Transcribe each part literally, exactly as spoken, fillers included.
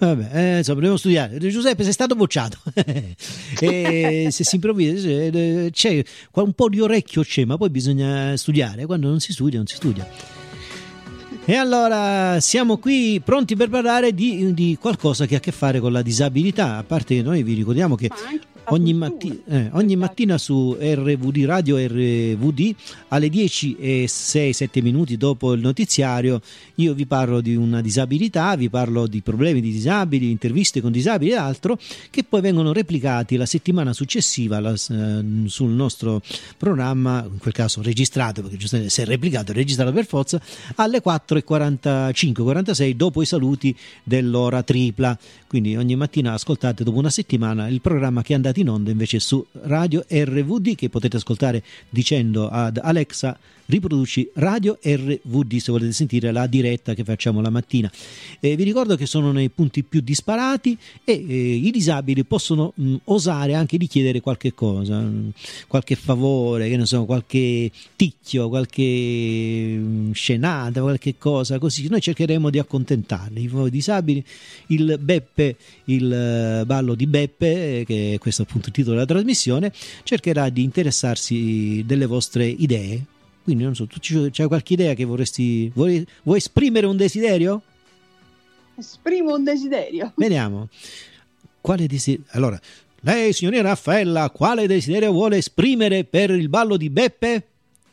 Vabbè, eh, insomma, dobbiamo studiare. Giuseppe, sei stato bocciato. E se si improvvisa, c'è un po' di orecchio, c'è, ma poi bisogna studiare. Quando non si studia, non si studia. E allora siamo qui pronti per parlare di, di qualcosa che ha a che fare con la disabilità. A parte che noi vi ricordiamo che ogni, matti- eh, ogni mattina su R V D, Radio R V D, alle dieci e sei sette minuti dopo il notiziario, io vi parlo di una disabilità, vi parlo di problemi di disabili, interviste con disabili e altro, che poi vengono replicati la settimana successiva la, eh, sul nostro programma, in quel caso registrato, perché giustamente se è replicato è registrato per forza, alle quattro e quarantacinque quarantasei dopo i saluti dell'ora tripla. Quindi ogni mattina ascoltate dopo una settimana il programma che è andato in onda invece su Radio R V D, che potete ascoltare dicendo ad Alexa riproduci Radio R V D se volete sentire la diretta che facciamo la mattina. Eh, vi ricordo che sono nei punti più disparati e eh, i disabili possono mh, osare anche di chiedere qualche cosa, mh, qualche favore, che ne so, qualche ticchio, qualche mh, scenata, qualche cosa così. Noi cercheremo di accontentarli. Voi disabili, il Beppe, il ballo di Beppe, che è questo appunto il titolo della trasmissione, cercherà di interessarsi delle vostre idee. Quindi non so, tu c'hai qualche idea che vorresti, vuoi, vuoi esprimere un desiderio? Esprimo un desiderio. Vediamo. Quale desiderio? Allora, lei, signorina Raffaella, quale desiderio vuole esprimere per il ballo di Beppe?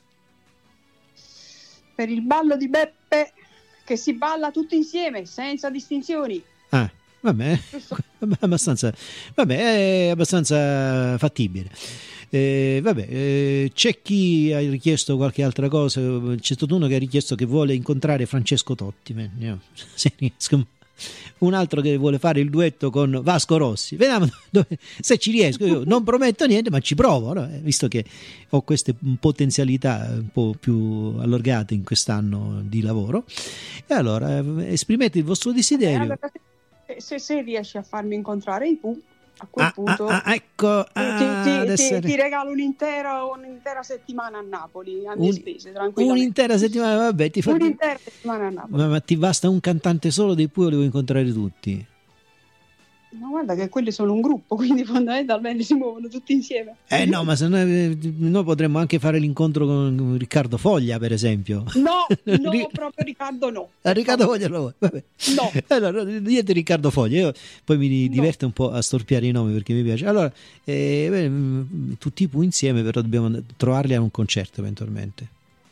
Per il ballo di Beppe, che si balla tutti insieme, senza distinzioni. Ah, vabbè, abbastanza, vabbè, è abbastanza fattibile. Eh, vabbè, eh, c'è chi ha richiesto qualche altra cosa. C'è stato uno che ha richiesto che vuole incontrare Francesco Totti. No, se riesco. Un altro che vuole fare il duetto con Vasco Rossi. Vediamo dove, se ci riesco. Io non prometto niente, ma ci provo, no? Visto che ho queste potenzialità un po' più allargate in quest'anno di lavoro. E allora esprimete il vostro desiderio. Eh, allora, se, se riesci a farmi incontrare i Pooh, a quel ah, punto ah, ah, ecco, ti, ah, ti, ti, essere... ti regalo un'intera, un'intera settimana a Napoli a mie Un, spese, tranquillamente. Un'intera settimana, vabbè, ti fa... un'intera settimana a Napoli. Ma, ma ti basta un cantante solo dei Pooh o li vuoi incontrare tutti? Ma guarda che quelli sono un gruppo, quindi fondamentalmente si muovono tutti insieme. Eh no, ma se noi, noi potremmo anche fare l'incontro con Riccardo Foglia, per esempio. No, no, proprio Riccardo no. A Riccardo Foglia no. Vabbè. No. Allora, niente Riccardo Foglia, io poi mi diverto no. un po' a storpiare i nomi perché mi piace. Allora, eh, beh, tutti i Pooh insieme, però dobbiamo trovarli a un concerto eventualmente.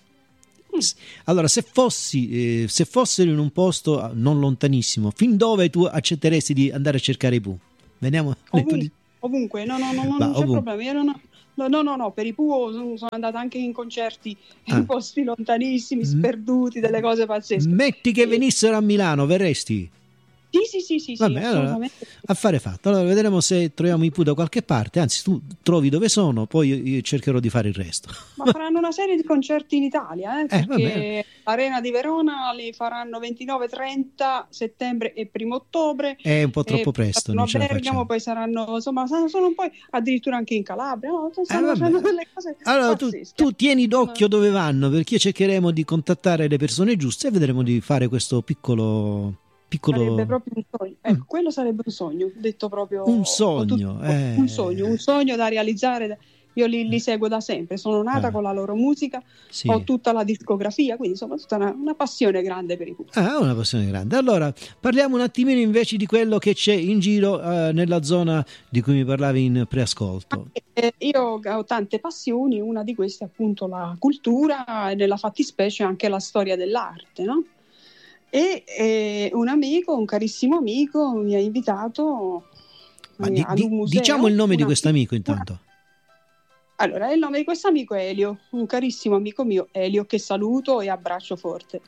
Allora, se fossi eh, se fossero in un posto non lontanissimo, fin dove tu accetteresti di andare a cercare i Pooh? Vediamo. Ovunque, ovunque. no, no, no, no non c'è ovunque. problema. Io non ho, no, no, no, no, per i Pooh sono andata anche in concerti ah. in posti lontanissimi, sperduti, delle cose pazzesche. Metti che venissero a Milano, verresti? Sì, sì, sì, sì, Vabbè, sì, allora, affare fatto. Allora vedremo se troviamo i Pooh da qualche parte, anzi tu trovi dove sono, poi io, io cercherò di fare il resto. Ma faranno una serie di concerti in Italia, eh, perché eh, l'Arena di Verona li faranno ventinove trenta settembre e primo ottobre. È un po' troppo presto, non ce la Bergamo, poi saranno, insomma, sono un po' addirittura anche in Calabria, no? Stanno eh, facendo delle cose allora tu, tu tieni d'occhio dove vanno, perché cercheremo di contattare le persone giuste e vedremo di fare questo piccolo... Piccolo... Sarebbe proprio un sogno, ecco, mm. quello sarebbe un sogno, detto proprio un sogno, tutto, eh. un sogno, un sogno da realizzare. Io li, li seguo da sempre, sono nata eh. con la loro musica, sì. ho tutta la discografia, quindi insomma tutta una, una passione grande per i Pooh. Ah, una passione grande. Allora, parliamo un attimino invece di quello che c'è in giro eh, nella zona di cui mi parlavi in preascolto. Eh, io ho tante passioni, una di queste è appunto la cultura e nella fattispecie anche la storia dell'arte, no? E eh, un amico, un carissimo amico mi ha invitato Ma eh, di, ad un museo. Diciamo il nome una, di questo amico intanto. Una... Allora, il nome di questo amico è Elio, un carissimo amico mio, Elio, che saluto e abbraccio forte.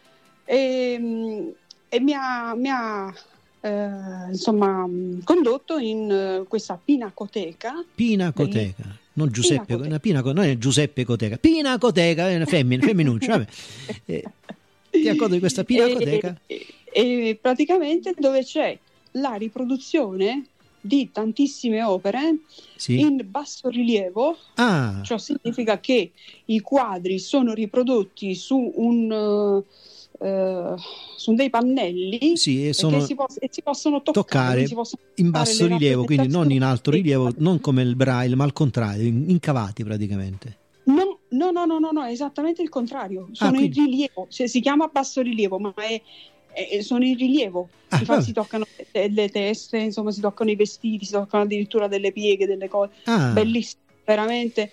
E, e mi ha, mi ha eh, insomma condotto in uh, questa pinacoteca. Pinacoteca. Del... Non Giuseppe, pinacoteca. Una pinaco, non è Giuseppe Coteca. Pinacoteca, è una femmina, femminuccia, vabbè. Eh, ti accorgo di questa pinacoteca? E, e, e praticamente dove c'è la riproduzione di tantissime opere sì. in basso rilievo, ah. ciò significa che i quadri sono riprodotti su un, eh, sono dei pannelli sì, e, sono che si, pos- e si possono toccare, toccare si possono in basso rilievo, quindi non in alto rilievo, e... non come il braille, ma al contrario, incavati praticamente. No, no, no, no, no, no, è esattamente il contrario. Sono ah, quindi... in rilievo, cioè, si chiama basso rilievo, ma è, è, sono in rilievo. Ah, Infatti si toccano le, le teste, insomma, si toccano i vestiti, si toccano addirittura delle pieghe, delle cose. Ah. Bellissimo, veramente.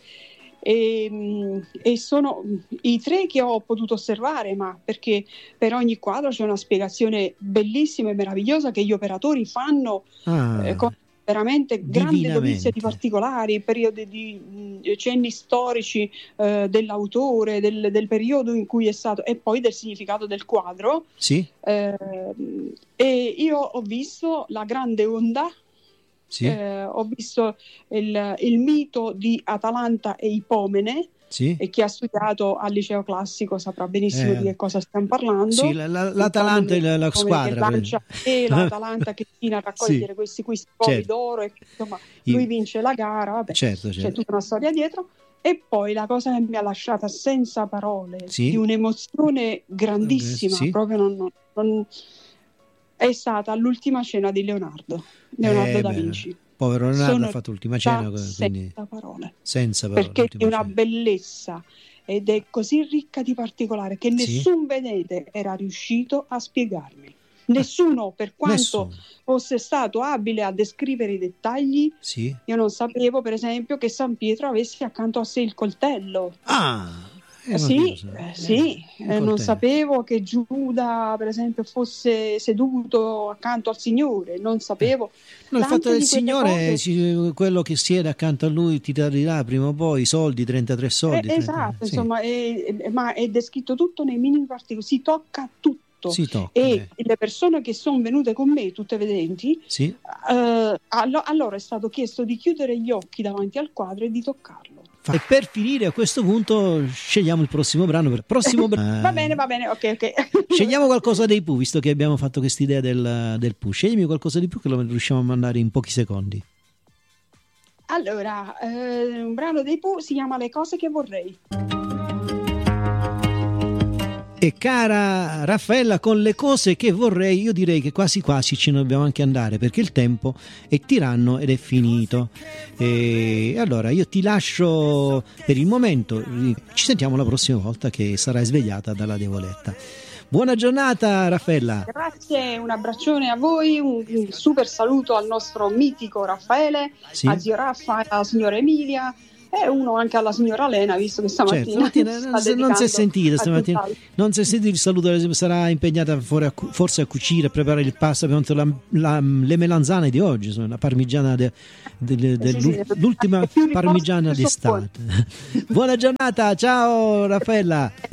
E, e sono i tre che ho potuto osservare, ma perché per ogni quadro c'è una spiegazione bellissima e meravigliosa che gli operatori fanno ah. eh, con veramente grande dovizia di particolari, periodi di mh, cenni storici eh, dell'autore, del, del periodo in cui è stato e poi del significato del quadro. Sì. Eh, e io ho visto la grande onda, sì. eh, ho visto il, il mito di Atalanta e Ipomene. Sì. E chi ha studiato al liceo classico saprà benissimo eh. di che cosa stiamo parlando. Sì, la, la, l'Atalanta e la, la squadra che lancia e l'Atalanta che fino a raccogliere sì. questi questi pochi certo. d'oro e insomma lui vince la gara, vabbè, certo, certo. c'è tutta una storia dietro. E poi la cosa che mi ha lasciata senza parole, sì. di un'emozione grandissima, sì. proprio non, non, è stata l'ultima cena di Leonardo Leonardo eh, da beh. Vinci. Povero Leonardo Sono ha fatto l'ultima cena quindi... senza parole, senza parole perché è una cena. Bellezza ed è così ricca di particolare che nessun sì. vedete era riuscito a spiegarmi. Nessuno, per quanto Nessuno. fosse stato abile a descrivere i dettagli, sì. io non sapevo per esempio che San Pietro avesse accanto a sé il coltello. Ah! Eh, sì, eh, sì. Eh, non sapevo che Giuda per esempio fosse seduto accanto al Signore, non sapevo. No, il fatto del Signore, cose... quello che siede accanto a lui ti darà prima o poi i soldi, trentatré soldi. Eh, esatto, trenta, insomma, sì. è, è, ma è descritto tutto nei minimi particolari, si tocca tutto. Si tocca, e eh. le persone che sono venute con me, tutte vedenti, sì. eh, allo- allora è stato chiesto di chiudere gli occhi davanti al quadro e di toccarlo. E per finire a questo punto scegliamo il prossimo brano. Per prossimo brano. Va bene, va bene, ok, ok. Scegliamo qualcosa dei Pooh, visto che abbiamo fatto quest'idea del, del Pooh. Sceglimi qualcosa di più che lo riusciamo a mandare in pochi secondi. Allora, eh, un brano dei Pooh si chiama Le cose che vorrei. E cara Raffaella, con le cose che vorrei, io direi che quasi quasi ci dobbiamo anche andare, perché il tempo è tiranno ed è finito. E allora io ti lascio per il momento, ci sentiamo la prossima volta che sarai svegliata dalla devoletta. Buona giornata Raffaella. Grazie, un abbraccione a voi, un, un super saluto al nostro mitico Raffaele, sì. a zio Raffa, alla signora Emilia. E uno anche alla signora Lena, visto che stamattina, certo, non, non si è sentito stamattina, non si è sentito il saluto, sarà impegnata fuori a, forse a cucire, a preparare il pasto per la, la, le melanzane di oggi, sono la parmigiana de, de, de, de, sì, sì, l'ultima parmigiana d'estate. Buona giornata, ciao Raffaella.